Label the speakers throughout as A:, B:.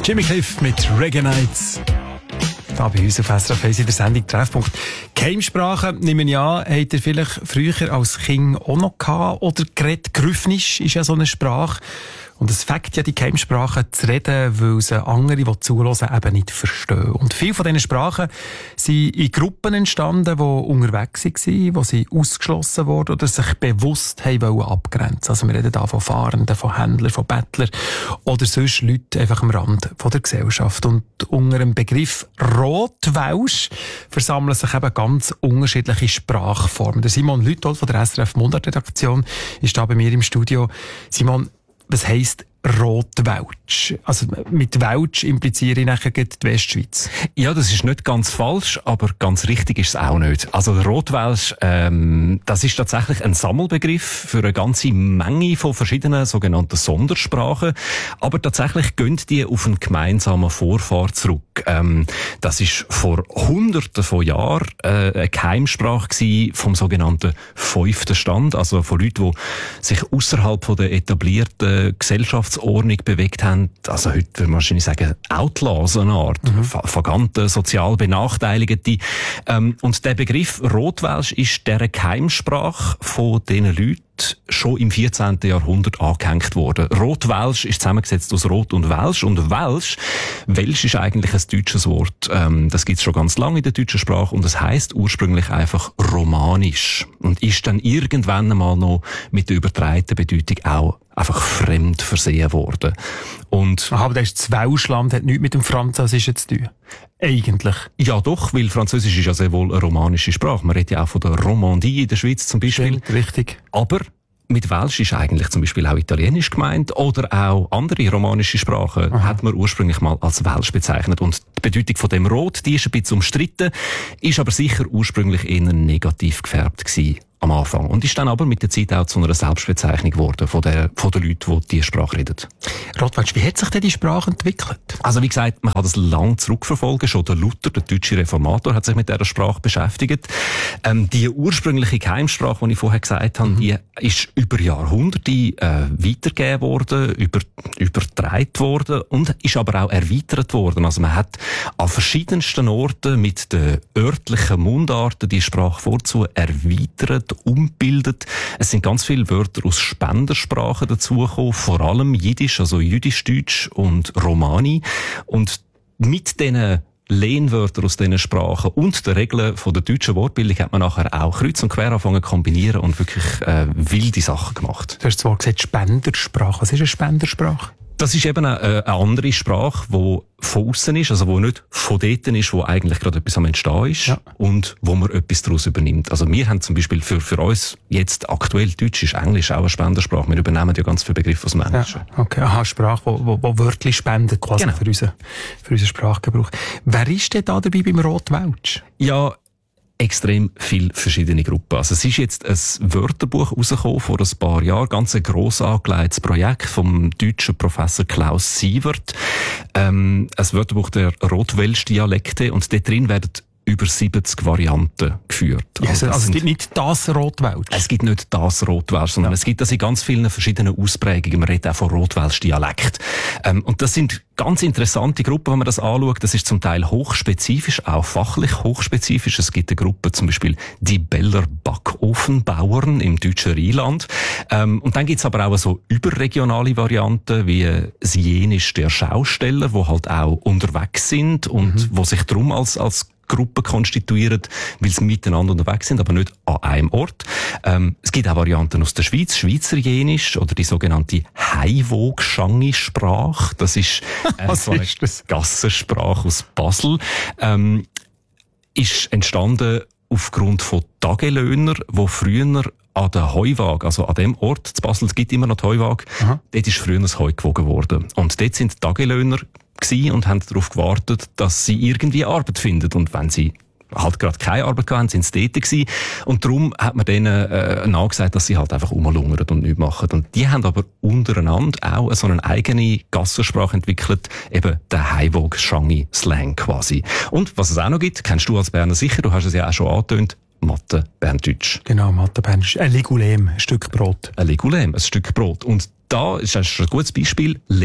A: Jimmy Cliff mit Reggae Nights. Da bei uns auf SRF 1 in der Sendung Treffpunkt. Geheimsprachen, nehmen wir an, habt ihr vielleicht früher als Kind auch noch gehabt oder geredet? Grüffnisch ist ja so eine Sprache. Und es fängt ja die Geheimsprachen zu reden, weil sie andere, die zuhören, eben nicht verstehen. Und viele von diesen Sprachen sind in Gruppen entstanden, die unterwegs waren, wo sie ausgeschlossen wurden oder sich bewusst haben wollen abgrenzen. Also wir reden da von Fahrenden, von Händlern, von Bettlern oder sonst Leute einfach am Rand von der Gesellschaft. Und unter dem Begriff Rotwelsch versammeln sich eben ganz unterschiedliche Sprachformen. Der Simon Lüthold von der SRF Mundart-Redaktion ist da bei mir im Studio. Simon, was heisst Rotwelsch? Also mit Welsch impliziere ich nachher die Westschweiz.
B: Ja, das ist nicht ganz falsch, aber ganz richtig ist es auch nicht. Also Rotwelsch, das ist tatsächlich ein Sammelbegriff für eine ganze Menge von verschiedenen sogenannten Sondersprachen. Aber tatsächlich gehen die auf einen gemeinsamen Vorfahr zurück. Das ist vor Hunderten von Jahren eine Geheimsprache gewesen vom sogenannten 5. Stand, also von Leuten, die sich außerhalb von der etablierten Gesellschaftsordnung bewegt haben. Also heute würde man wahrscheinlich sagen Outlaws, eine Art. Vagante, sozial Benachteiligte. Und der Begriff Rotwelsch ist der Geheimsprache von diesen Leuten schon im 14. Jahrhundert angehängt worden. Rotwelsch ist zusammengesetzt aus Rot und Welsch. Und Welsch ist eigentlich ein deutsches Wort. Das gibt es schon ganz lange in der deutschen Sprache und das heisst ursprünglich einfach romanisch. Und ist dann irgendwann einmal noch mit der übertreibten Bedeutung auch einfach fremd versehen worden. Und
A: aber das Welschland hat nichts mit dem Französischen zu tun. Eigentlich.
B: Ja doch, weil Französisch ist ja sehr wohl eine romanische Sprache. Man redet ja auch von der Romandie in der Schweiz zum Beispiel.
A: Stimmt, richtig.
B: Aber mit Welsch ist eigentlich zum Beispiel auch Italienisch gemeint oder auch andere romanische Sprachen hat man ursprünglich mal als Welsch bezeichnet. Und die Bedeutung von dem Rot, die ist ein bisschen umstritten, ist aber sicher ursprünglich eher negativ gefärbt gewesen am Anfang. Und ist dann aber mit der Zeit auch zu einer Selbstbezeichnung geworden von den Leuten, die diese Sprache reden.
A: Rotwelsch, wie hat sich denn die Sprache entwickelt?
B: Also wie gesagt, man kann das lang zurückverfolgen. Schon der Luther, der deutsche Reformator, hat sich mit dieser Sprache beschäftigt. Die ursprüngliche Geheimsprache, die ich vorher gesagt habe, die ist über Jahrhunderte weitergegeben worden, übertragen worden und ist aber auch erweitert worden. Also man hat an verschiedensten Orten mit den örtlichen Mundarten die Sprache vorzu erweitert, umbildet. Es sind ganz viele Wörter aus Spendersprachen dazugekommen, vor allem Jiddisch, also Jüdisch-Deutsch und Romani. Und mit diesen Lehnwörter aus diesen Sprachen und der Regeln von der deutschen Wortbildung hat man nachher auch kreuz und quer angefangen zu kombinieren und wirklich wilde Sachen gemacht.
A: Du hast zwar gesagt Spendersprache. Was ist eine Spendersprache?
B: Das ist eben eine andere Sprache, die von aussen ist, also die nicht von dort ist, wo eigentlich gerade etwas am Entstehen ist und wo man etwas daraus übernimmt. Also wir haben zum Beispiel für uns jetzt aktuell Deutsch ist Englisch auch eine Spendersprache. Wir übernehmen ja ganz viele Begriffe aus dem Englischen.
A: Ja, okay, Sprache, wo Wörter spendet quasi für unseren Sprachgebrauch. Wer ist denn da dabei beim Rotwelsch?
B: Ja, extrem viele verschiedene Gruppen. Also es ist jetzt ein Wörterbuch rausgekommen vor ein paar Jahren, ganz ein gross angelegtes Projekt vom deutschen Professor Klaus Sievert. Ein Wörterbuch der Rotwelsch-Dialekte und dort drin werden über 70 Varianten geführt.
A: Also es gibt nicht das Rotwelsch?
B: Es gibt nicht das Rotwelsch, sondern es gibt das in ganz vielen verschiedenen Ausprägungen. Man redet auch von Rotwelsch-Dialekt. Und das sind ganz interessante Gruppen, wenn man das anschaut. Das ist zum Teil hochspezifisch, auch fachlich hochspezifisch. Es gibt eine Gruppe, zum Beispiel die Beller Backofenbauern im deutschen Rheinland. Und dann gibt's aber auch so überregionale Varianten, wie Sienisch der Schausteller, wo halt auch unterwegs sind und wo sich drum als Gruppen konstituieren, weil sie miteinander unterwegs sind, aber nicht an einem Ort. Es gibt auch Varianten aus der Schweiz, Schweizerjenisch oder die sogenannte Heiwog-Schangi-Sprache. Das ist so eine Gassensprache aus Basel. Ist entstanden aufgrund von Tagelöhner, die früher an der Heuwaage, also an dem Ort, in Basel, es gibt immer noch die Heuwaage, dort ist früher das Heu gewogen worden. Und dort sind Tagelöhner und haben darauf gewartet, dass sie irgendwie Arbeit finden. Und wenn sie halt gerade keine Arbeit hatten, sind sie dort gewesen. Und darum hat man denen nachgesagt, dass sie halt einfach rumlungern und nichts machen. Und die haben aber untereinander auch so eine eigene Gassensprache entwickelt, eben der Heiwog-Schangi-Slang quasi. Und was es auch noch gibt, kennst du als Berner sicher, du hast es ja auch schon angetönt, Mathe, Berndeutsch.
A: Genau, Mathe, Berndeutsch. Ein Legulem, ein Stück Brot.
B: Ein Legulem, ein Stück Brot. Und da ist ein gutes Beispiel, Lehm,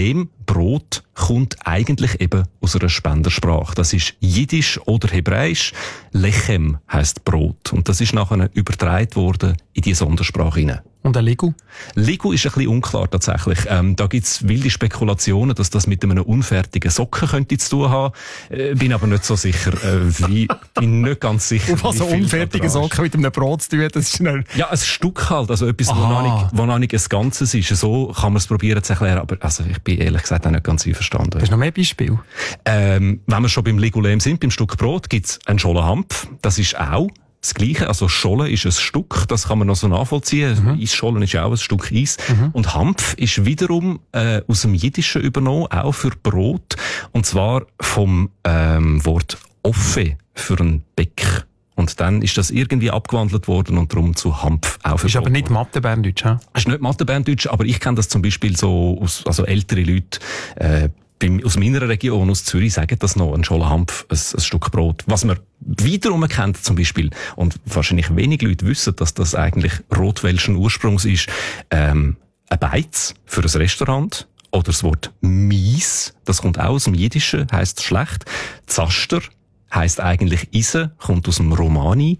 B: Brot kommt eigentlich eben aus einer Spendersprache. Das ist Jiddisch oder Hebräisch. Lechem heisst Brot. Und das ist nachher übertragen worden in die Sondersprache hinein.
A: Und ein Ligu?
B: Ligu ist ein bisschen unklar tatsächlich. Da gibt's wilde Spekulationen, dass das mit einem unfertigen Socken könnte zu tun haben. Bin aber nicht so sicher. Bin nicht ganz sicher.
A: Und was so unfertige Socken mit einem Brot zu tun, das ist schnell.
B: Ja, ein Stück halt. Also etwas, wo noch nicht ein Ganzes ist. So kann man es probieren zu erklären. Aber also ich bin ehrlich gesagt auch nicht ganz einverstanden.
A: Hast du noch mehr Beispiele?
B: Wenn wir schon beim Ligulem sind, beim Stück Brot, gibt's einen Scholenhampf. Das ist auch das Gleiche, also Scholle ist ein Stück, das kann man noch so nachvollziehen. Eisschollen ist ja auch ein Stück Eis. Und Hampf ist wiederum aus dem Jiddischen übernommen, auch für Brot. Und zwar vom Wort Offe für ein Beck. Und dann ist das irgendwie abgewandelt worden und darum zu Hampf auch für
A: Ist aber nicht Mathe-Berndeutsch, hä?
B: Ist nicht Mathe-Berndeutsch, aber ich kenne das zum Beispiel so also ältere Leute, aus meiner Region, aus Zürich, sagen das noch, ein Scholenhampf, ein Stück Brot. Was man wiederum kennt zum Beispiel, und wahrscheinlich wenig Leute wissen, dass das eigentlich rotwelschen Ursprungs ist, ein Beiz für ein Restaurant. Oder das Wort Mies, das kommt auch aus dem Jiddischen, heisst schlecht. Zaster heisst eigentlich Eisen, kommt aus dem Romani.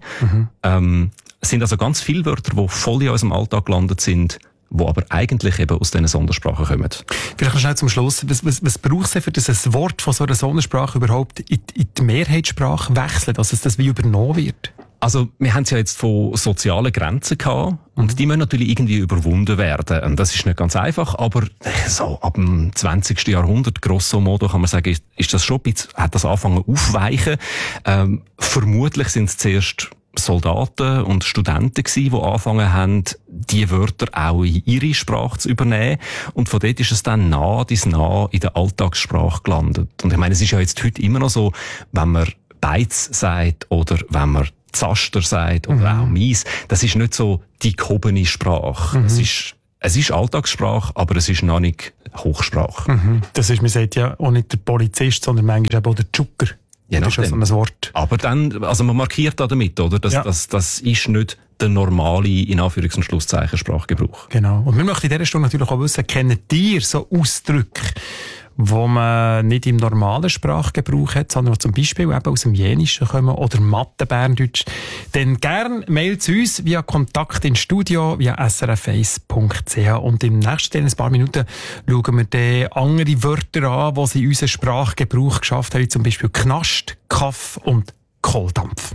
B: Es sind also ganz viele Wörter, die voll in unserem Alltag gelandet sind, die aber eigentlich eben aus diesen Sondersprachen kommen.
A: Vielleicht noch schnell zum Schluss. Was braucht es denn, für das ein Wort von so einer Sondersprache überhaupt in die Mehrheitssprache wechselt, dass es das wie übernommen wird?
B: Also, wir haben es ja jetzt von sozialen Grenzen gehabt. Und die müssen natürlich irgendwie überwunden werden. Und das ist nicht ganz einfach, aber so ab dem 20. Jahrhundert, grosso modo, kann man sagen, ist das schon ein bisschen, hat das angefangen aufweichen. Vermutlich sind es zuerst Soldaten und Studenten gewesen, die angefangen haben, die Wörter auch in ihre Sprache zu übernehmen. Und von dort ist es dann nah in der Alltagssprache gelandet. Und ich meine, es ist ja jetzt heute immer noch so, wenn man Beiz sagt oder wenn man Zaster sagt oder auch Mies, das ist nicht so die gehobene Sprache. Es ist Alltagssprache, aber es ist noch nicht Hochsprache.
A: Das ist, man sagt ja auch nicht der Polizist, sondern manchmal eben auch der Tschucker.
B: Ja,
A: das ist so ein Wort.
B: Aber dann, also man markiert da damit, oder? Das ist nicht der normale, in Anführungs- und Schlusszeichen, Sprachgebrauch.
A: Genau. Und wir möchten in dieser Stunde natürlich auch wissen, kennen ihr so Ausdrücke, wo man nicht im normalen Sprachgebrauch hat, sondern die zum Beispiel eben aus dem Jenischen kommen oder Mathe-Berndeutsch? Dann gern Mail zu uns via Kontakt ins Studio, via srf1.ch. Und im nächsten ein paar Minuten schauen wir dann andere Wörter an, die sie in unseren Sprachgebrauch geschafft haben, wie zum Beispiel Knast, Kaff und Kohldampf.